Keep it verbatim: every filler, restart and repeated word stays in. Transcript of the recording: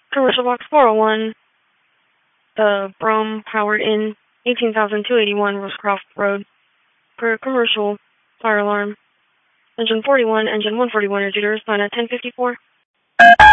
Commercial box four oh one, the Brougham Howard Inn, eighteen thousand two hundred eighty-one Rosecroft Road. Per commercial, fire alarm. Engine forty-one, engine one forty-one is due to respond at ten fifty-four.